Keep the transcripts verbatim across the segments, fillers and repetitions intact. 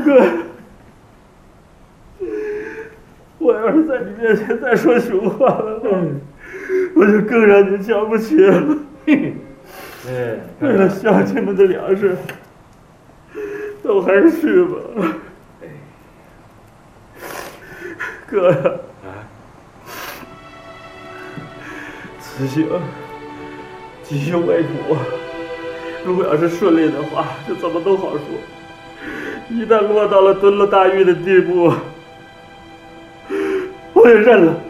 哥，我要是在你面前再说熊话的话，我就更让你瞧不起了。 哎， 为了乡亲们的粮食，都还是去吧。哥呀，此行吉凶为主，如果要是顺利的话，就怎么都好说；一旦落到了蹲了大狱的地步，我也认了。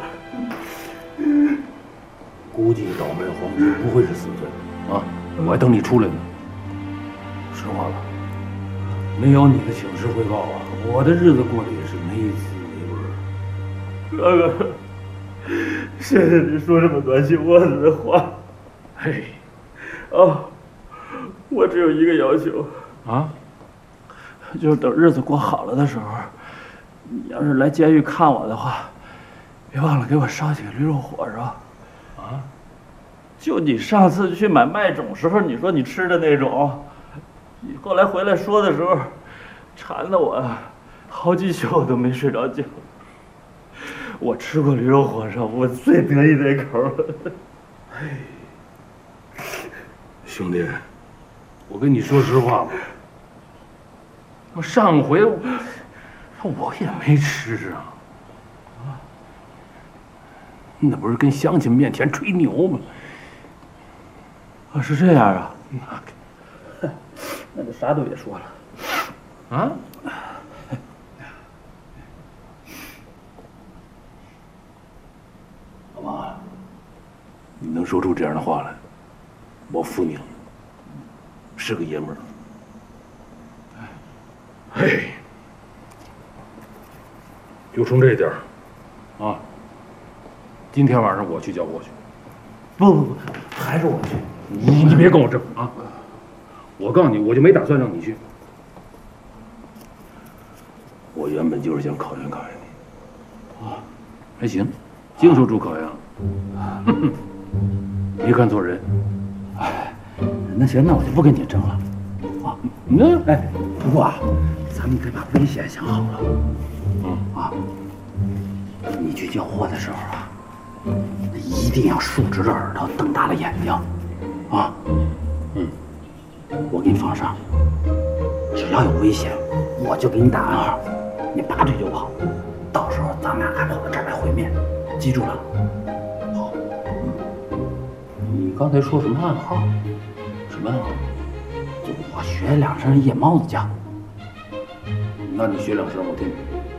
估计倒霉皇帝不会是死罪啊，我还等你出来呢。实话了，没有你的请示汇报啊，我的日子过得也是没滋没味。 哥哥，谢谢你说这么暖心窝子的话。 嘿， 哦，我只有一个要求啊， 就是等日子过好了的时候，你要是来监狱看我的话，别忘了给我烧几个驴肉火烧。 啊， 就你上次去买麦种时候，你说你吃的那种，你后来回来说的时候，馋得我好几宿都没睡着觉。我吃过驴肉火烧，我最得意那口了。 哎，兄弟，我跟你说实话吧，我上回我也没吃啊，啊，那不是跟乡亲面前吹牛吗？ 啊，是这样啊，那那就啥都别说了。 啊？老妈，你能说出这样的话来，我服你了，是个爷们儿。哎，就冲这点儿，啊，今天晚上我去交货去。 不不不，还是我去。 你你别跟我争啊！我告诉你，我就没打算让你去。我原本就是想考验考验你。啊，还行，经受住考验了。没看错人。 哎，那行，那我就不跟你争了。啊， 那哎，不过啊，咱们得把危险想好了。 嗯啊，你去交货的时候啊，一定要竖直着耳朵，瞪大了眼睛。啊， 嗯， 我给你放上，只要有危险，我就给你打暗号，你拔腿就跑。到时候咱们俩还跑到这儿来会面，记住了。 好。嗯，你刚才说什么暗号？什么暗号？ 就我学两声夜猫子叫。 那你学两声我听听。